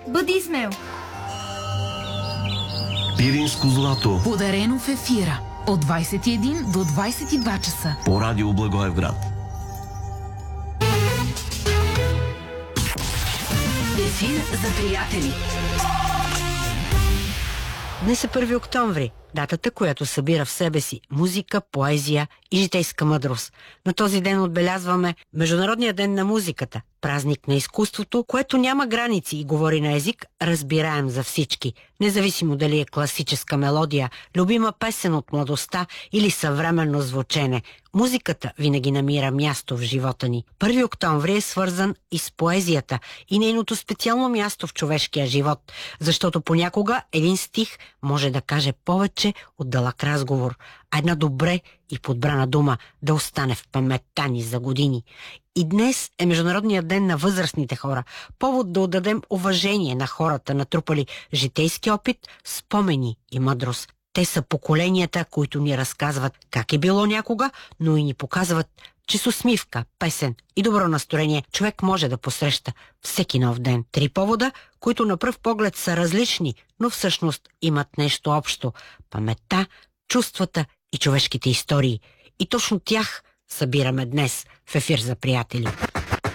Бъди смел! Пиринско злато. Подарено в ефира от 21 до 22 часа. По радио Благоевград. Ефир за приятели. Днес е 1 октомври, датата, която събира в себе си музика, поезия и житейска мъдрост. На този ден отбелязваме Международния ден на музиката, празник на изкуството, което няма граници и говори на език, разбираем за всички, независимо дали е класическа мелодия, любима песен от младостта или съвременно звучене. Музиката винаги намира място в живота ни. 1 октомври е свързан и с поезията и нейното специално място в човешкия живот, защото понякога един стих може да каже повече от дълъг разговор, а една добре и подбрана дума да остане в паметта ни за години. И днес е Международният ден на възрастните хора, повод да отдадем уважение на хората, натрупали житейски опит, спомени и мъдрост. Те са поколенията, които ни разказват как е било някога, но и ни показват, че с усмивка, песен и добро настроение човек може да посреща всеки нов ден. 3 повода, които на пръв поглед са различни, но всъщност имат нещо общо – паметта, чувствата и човешките истории. И точно тях събираме днес в ефир за приятели.